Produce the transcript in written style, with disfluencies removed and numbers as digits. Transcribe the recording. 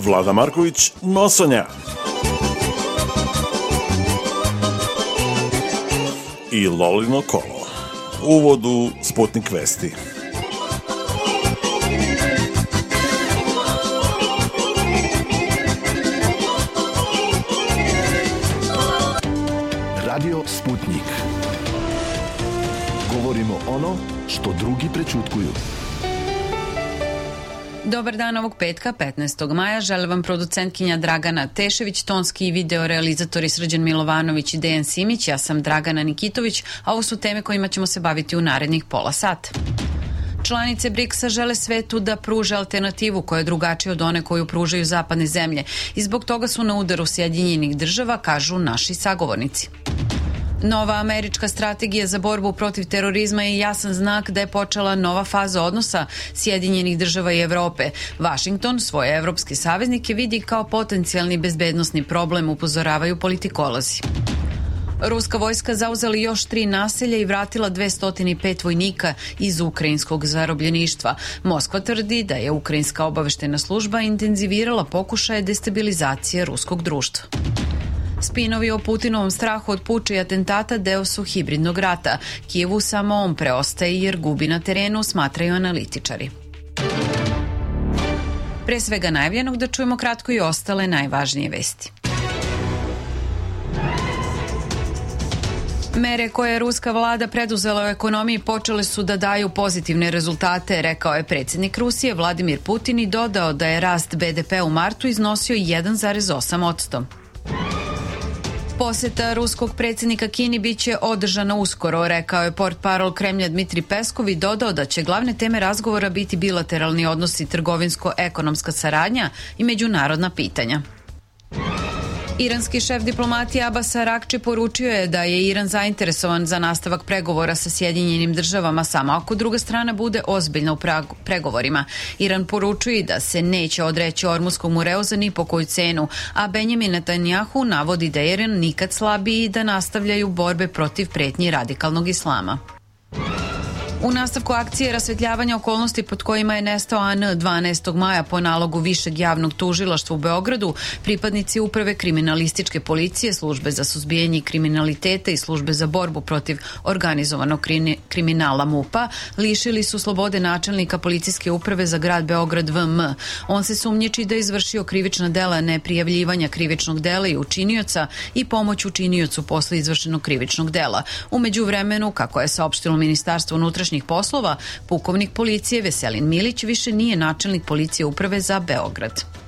Vlada Marković Nosonja i Lolino kolo. Uvod u Sputnik Vesti. Radio Sputnik. Govorimo ono što drugi prećutkuju. Dobar dan ovog petka, 15. maja. Žele vam producentkinja Dragana Tešević, tonski i video realizatori Srđan Milovanović i Dejan Simić. Ja sam Dragana Nikitović, a ovo su teme kojima ćemo se baviti u narednih pola sata. Članice BRICS-a žele svetu da pruže alternativu koja je drugačija od one koju pružaju zapadne zemlje i zbog toga su na udaru Sjedinjenih država, kažu naši sagovornici. Nova američka strategija za borbu protiv terorizma je jasan znak da je počela nova faza odnosa Sjedinjenih država i Evrope. Vašington svoje evropske saveznike vidi kao potencijalni bezbednosni problem, upozoravaju politikolozi. Ruska vojska zauzela još 3 naselja i vratila 205 vojnika iz ukrajinskog zarobljeništva. Moskva tvrdi da je ukrajinska obaveštena služba intenzivirala pokušaje destabilizacije ruskog društva. Spinovi o Putinovom strahu od puča i atentata deo su hibridnog rata. Kijevu samo on preostaje jer gubi na terenu, smatraju analitičari. Pre svega najavljenog da čujemo kratko i ostale najvažnije vesti. Mere koje je ruska vlada preduzela u ekonomiji počele su da daju pozitivne rezultate, rekao je predsjednik Rusije Vladimir Putin i dodao da je rast BDP u martu iznosio 1,8%. Poseta ruskog predsjednika Kini biće održana uskoro, rekao je portparol Kremlja Dmitri Peskov i dodao da će glavne teme razgovora biti bilateralni odnosi, trgovinsko-ekonomska saradnja i međunarodna pitanja. Iranski šef diplomatije Abbas Arakči poručio je da je Iran zainteresovan za nastavak pregovora sa Sjedinjenim državama samo ako druga strana bude ozbiljna u pregovorima. Iran poručuje da se neće odreći Ormuskog Mureuza ni po koju cenu, a Benjamin Netanjahu navodi da je Iran nikad slabiji i da nastavljaju borbe protiv pretnji radikalnog islama. U nastavku akcije rasvetljavanja okolnosti pod kojima je nestao AN 12. maja po nalogu Višeg javnog tužilaštva u Beogradu, pripadnici Uprave kriminalističke policije, Službe za suzbijanje kriminaliteta i Službe za borbu protiv organizovanog kriminala MUP-a lišili su slobode načelnika policijske uprave za grad Beograd VM. On se sumnjiči da je izvršio krivična dela neprijavljivanja krivičnog dela i učinioca i pomoć učiniocu posle izvršenog krivičnog dela. U međuvremenu, kako je saopštilo Ministarstvo unutrašnjih poslova, pukovnik policije Veselin Milić više nije načelnik policije uprave za Beograd.